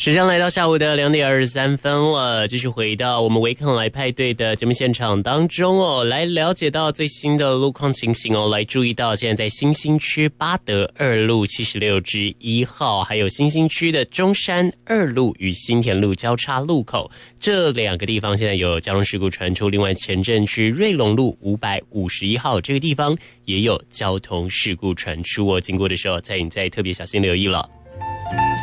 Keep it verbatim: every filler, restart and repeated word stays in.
时间来到下午的两点二十三分了，继续回到我们维康来派对的节目现场当中哦，来了解到最新的路况情形哦。来注意到现在在新兴区八德二路七十六之一号，还有新兴区的中山二路与新田路交叉路口这两个地方，现在有交通事故传出。另外，前镇区瑞隆路五百五十一号这个地方也有交通事故传出哦，经过的时候，再你再特别小心留意了。